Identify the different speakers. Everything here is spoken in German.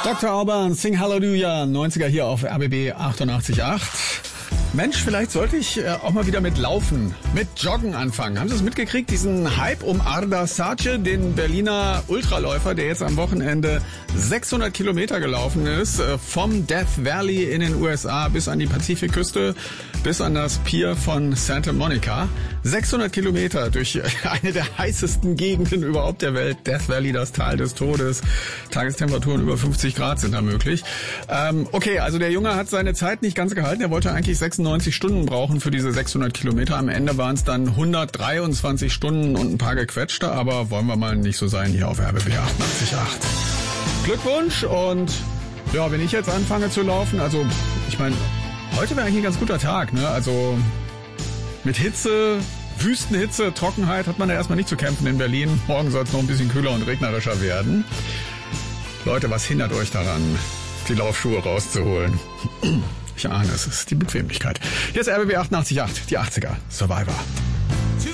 Speaker 1: Dr. Alban, Sing Hallelujah, 90er hier auf RBB 88.8. Mensch, vielleicht sollte ich auch mal wieder mit Laufen, mit Joggen anfangen. Haben Sie es mitgekriegt, diesen Hype um Arda Sace, den Berliner Ultraläufer, der jetzt am Wochenende 600 Kilometer gelaufen ist, vom Death Valley in den USA bis an die Pazifikküste, bis an das Pier von Santa Monica. 600 Kilometer durch eine der heißesten Gegenden überhaupt der Welt. Death Valley, das Tal des Todes. Tagestemperaturen über 50 Grad sind da möglich. Okay, also der Junge hat seine Zeit nicht ganz gehalten. Er wollte eigentlich 96 Stunden brauchen für diese 600 Kilometer. Am Ende waren es dann 123 Stunden und ein paar gequetschte. Aber wollen wir mal nicht so sein hier auf RBB 88.8. Glückwunsch und ja, wenn ich jetzt anfange zu laufen, also ich meine, heute wäre eigentlich ein ganz guter Tag, ne? Also mit Hitze, Wüstenhitze, Trockenheit hat man ja erstmal nicht zu kämpfen in Berlin. Morgen soll es noch ein bisschen kühler und regnerischer werden. Leute, was hindert euch daran, die Laufschuhe rauszuholen? Ich ahne, es ist die Bequemlichkeit. Hier ist RBB 88.8, die 80er Survivor.